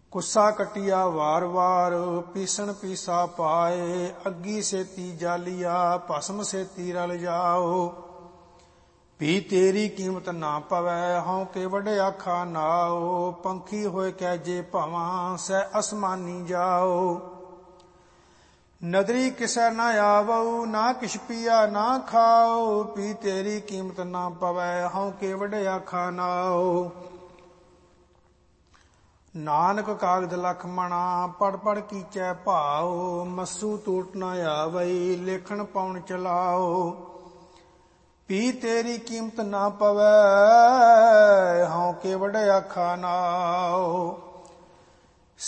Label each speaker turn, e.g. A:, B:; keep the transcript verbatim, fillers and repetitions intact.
A: ਕੁੱਸਾ ਕਟਿਆ ਵਾਰ ਵਾਰ, ਪੀਸਣ ਪੀਸਾ ਪਾਏ, ਅੱਗੀ ਸੇਤੀ ਜਾਲੀਆ, ਭਸਮ ਸੇਤੀ ਰਲ ਜਾਓ। ਵੀ ਤੇਰੀ ਕੀਮਤ ਨਾ ਪਵੈ, ਹਉ ਕੇ ਵੱਡੇ ਆਖਾ ਨਾਓ, ਪੰਖੀ ਹੋਏ ਕਹਿ ਜੇ ਭਾਵਾਂ, ਸਹਿ ਅਸਮਾਨੀ ਜਾਓ। ਨਦਰੀ ਕਿਸੈ ਨਾ ਆਵਉ, ਨਾ ਕਿਛ ਪੀਆ ਨਾ ਖਾਓ, ਪੀ ਤੇਰੀ ਕੀਮਤ ਨਾ ਪਵੈ, ਹਉ ਕੇ ਵੱਡੇ ਆਖਾ ਨਾਓ। ਨਾਨਕ ਕਾਗਦ ਲਖ ਮਣਾ, ਪੜ ਪੜ ਕੀਚੈ ਭਾਓ, ਮਸੂ ਟੂਟ ਨਾ ਆਵਈ, ਲੇਖਣ ਪਾਉਣ ਚਲਾਓ। ਪੀ ਤੇਰੀ ਕੀਮਤ ਨਾ ਪਵੈ, ਹਉ ਕੇ ਵੱਡੇ ਆਖਾ ਨਾਓ।